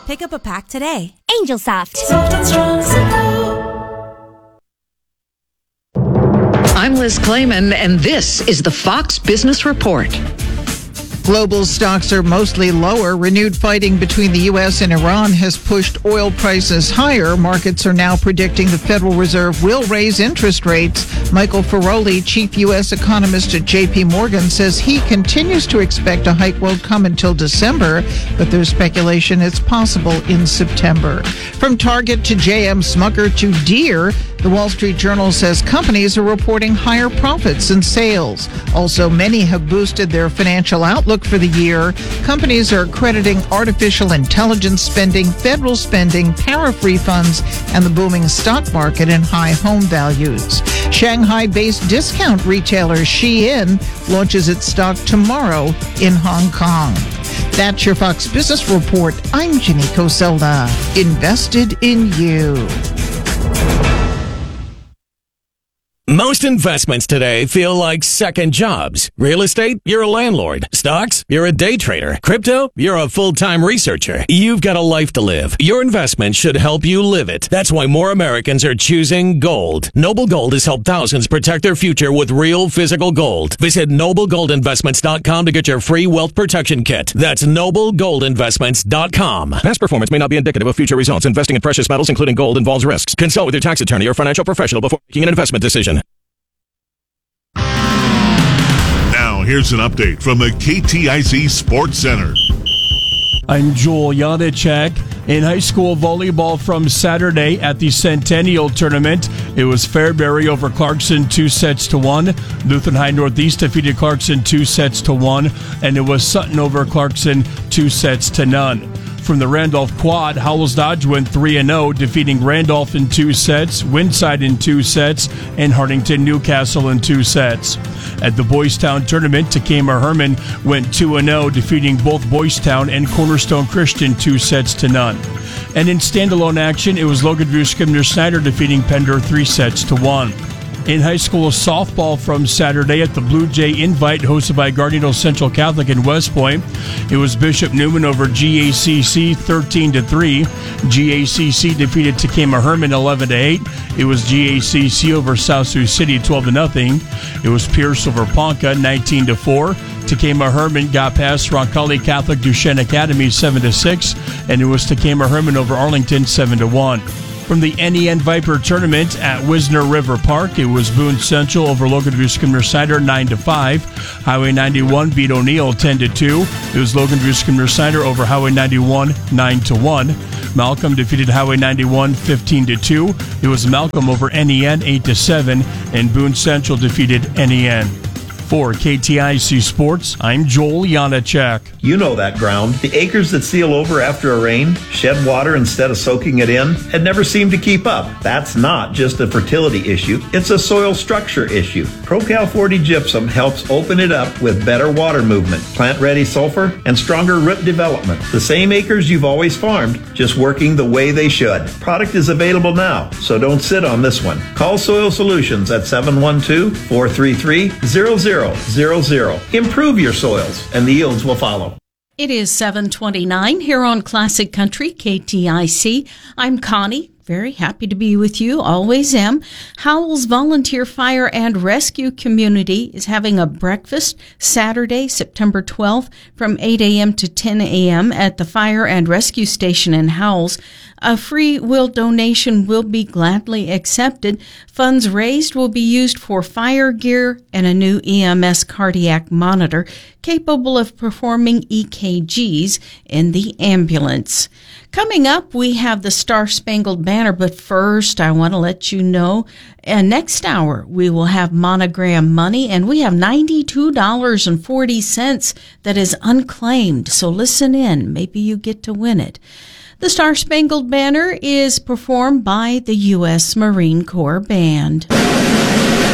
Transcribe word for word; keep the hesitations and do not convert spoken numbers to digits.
Pick up a pack today. Angel Soft. Soft and strong, simple. I'm Liz Klayman, and this is the Fox Business Report. Global stocks are mostly lower. Renewed fighting between the U S and Iran has pushed oil prices higher. Markets are now predicting the Federal Reserve will raise interest rates. Michael Feroli, chief U S economist at J P Morgan, says he continues to expect a hike won't come until December, but there's speculation it's possible in September. From Target to J M Smucker to Deere, the Wall Street Journal says companies are reporting higher profits and sales. Also, many have boosted their financial outlook for the year. Companies are crediting artificial intelligence spending, federal spending, tariff refunds, and the booming stock market and high home values. Shanghai-based discount retailer Shein launches its stock tomorrow in Hong Kong. That's your Fox Business Report. I'm Ginny Coselda. Invested in you. Most investments today feel like second jobs. Real estate, you're a landlord. Stocks, you're a day trader. Crypto, you're a full-time researcher. You've got a life to live. Your investment should help you live it. That's why more Americans are choosing gold. Noble Gold has helped thousands protect their future with real physical gold. Visit noble gold investments dot com to get your free wealth protection kit. That's noble gold investments dot com. Past performance may not be indicative of future results. Investing in precious metals, including gold, involves risks. Consult with your tax attorney or financial professional before making an investment decision. Now, here's an update from the K T I C Sports Center. I'm Joel Janacek. In high school volleyball from Saturday at the Centennial Tournament, it was Fairbury over Clarkson two sets to one. Lutheran High Northeast defeated Clarkson two sets to one, and it was Sutton over Clarkson two sets to none. From the Randolph Quad, Howells Dodge went three and oh, defeating Randolph in two sets, Winside in two sets, and Hartington Newcastle in two sets. At the Boys Town Tournament, Takema Herman went two and oh, defeating both Boys Town and Cornerstone Christian two sets to none. And in standalone action, it was Logan View Scribner Snyder defeating Pender three sets to one. In high school softball from Saturday at the Blue Jay Invite hosted by Gardner Central Catholic in West Point, it was Bishop Newman over G A C C thirteen to three. G A C C defeated Takema Herman eleven to eight. It was G A C C over South Sioux City twelve to nothing. It was Pierce over Ponca nineteen to four. Takema Herman got past Roncalli Catholic Duchesne Academy seven to six, and it was Takema Herman over Arlington seven to one. From the N E N Viper Tournament at Wisner River Park, it was Boone Central over Logan View Scribner Snyder nine to five. Highway ninety-one beat O'Neill ten to two. It was Logan View Scribner Snyder over Highway ninety-one nine to one. Malcolm defeated Highway ninety-one fifteen to two. It was Malcolm over N E N eight to seven, and Boone Central defeated N E N. For K T I C Sports, I'm Joel Janacek. You know that ground. The acres that seal over after a rain, shed water instead of soaking it in, and never seem to keep up. That's not just a fertility issue, it's a soil structure issue. ProCal forty Gypsum helps open it up with better water movement, plant-ready sulfur, and stronger root development. The same acres you've always farmed, just working the way they should. Product is available now, so don't sit on this one. Call Soil Solutions at seven one two, four three three, zero zero zero zero. Improve your soils, and the yields will follow. It is seven twenty-nine here on Classic Country, K T I C. I'm Connie. Very happy to be with you, always am. Howells Volunteer Fire and Rescue Community is having a breakfast Saturday, September twelfth from eight a.m. to ten a.m. at the Fire and Rescue Station in Howells. A free will donation will be gladly accepted. Funds raised will be used for fire gear and a new E M S cardiac monitor capable of performing E K Gs in the ambulance. Coming up, we have the Star Spangled Banner, but first I want to let you know, uh, next hour we will have Monogram Money, and we have ninety-two dollars and forty cents that is unclaimed, so listen in. Maybe you get to win it. The Star Spangled Banner is performed by the U S Marine Corps Band.